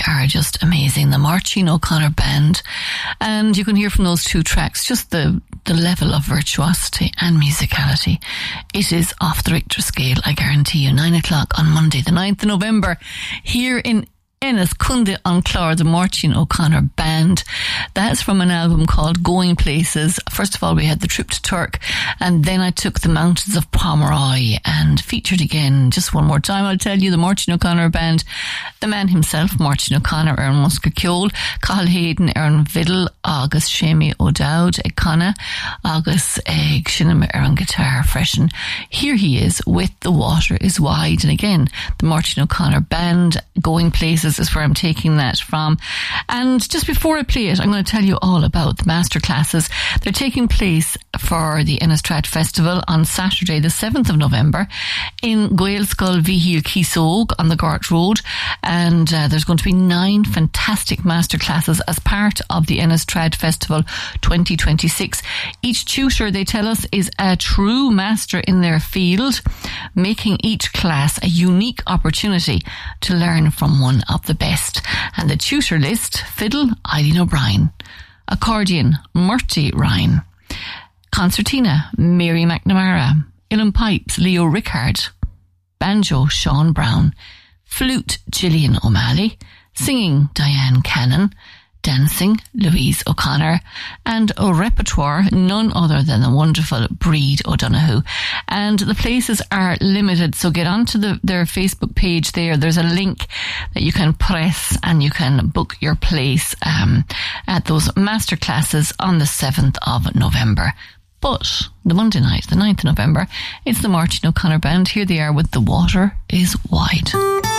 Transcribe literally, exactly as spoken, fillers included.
are just amazing. The Martin O'Connor Band. And you can hear from those two tracks just the, the level of virtuosity and musicality. It is off the Richter scale, I guarantee you. Nine o'clock on Monday, the ninth of November, here in Ennis Cundy on Clár, the Martin O'Connor Band. That's from an album called Going Places. First of all, we had the Trip to Turk, and then I took the Mountains of Pomeroy, and featured again, just one more time, I'll tell you, the Martin O'Connor Band, the man himself, Martin O'Connor, Aaron Muscaciole, Cathal Hayden, Aaron Vidal, August Shamie O'Dowd, Econa, August Egg, Shinema Aaron guitar, freshen. Here he is with The Water is Wide, and again, the Martin O'Connor Band, Going Places is where I'm taking that from. And just before I play it, I'm going to tell you all about the masterclasses. They're taking place for the Innistrad Festival on Saturday the seventh of November in Gaelscoil Vihil Keysog on the Gort Road, and uh, there's going to be nine fantastic masterclasses as part of the Innistrad Festival twenty twenty-six. Each tutor, they tell us, is a true master in their field, making each class a unique opportunity to learn from one of the best. And the tutor list: fiddle, Eileen O'Brien; accordion, Murty Ryan; concertina, Mary McNamara; uilleann pipes, Leo Rickard; banjo, Sean Brown; flute, Gillian O'Malley; singing, Diane Cannon; dancing, Louise O'Connor; and a repertoire, none other than the wonderful Breed O'Donoghue. And the places are limited, so get onto the, their Facebook page there. There's a link that you can press and you can book your place um, at those masterclasses on the seventh of November. But the Monday night, the ninth of November, it's the Martin O'Connor Band. Here they are with The Water is Wide.